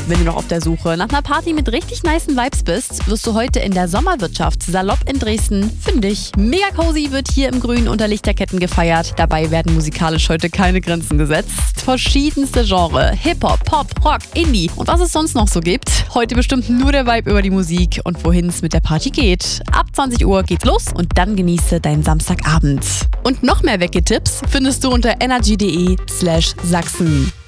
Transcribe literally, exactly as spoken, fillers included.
Wenn du noch auf der Suche nach einer Party mit richtig nicen Vibes bist, wirst du heute in der Sommerwirtschaft Salopp in Dresden fündig. Mega cozy wird hier im Grün unter Lichterketten gefeiert. Dabei werden musikalisch heute keine Grenzen gesetzt. Verschiedenste Genre, Hip-Hop, Pop, Rock, Indie und was es sonst noch so gibt. Heute bestimmt nur der Vibe über die Musik und wohin es mit der Party geht. Ab zwanzig Uhr geht's los und dann genieße deinen Samstagabend. Und noch mehr Wecke-Tipps findest du unter energy punkt de slash Sachsen.